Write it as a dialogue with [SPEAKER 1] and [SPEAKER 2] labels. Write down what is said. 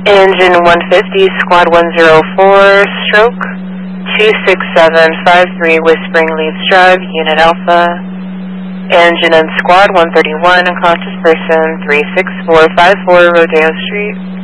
[SPEAKER 1] Engine 150, Squad 104, stroke 26753, Whispering Leaves Drive, Unit Alpha. Engine and Squad 131, unconscious person, 36454 Rodeo Street.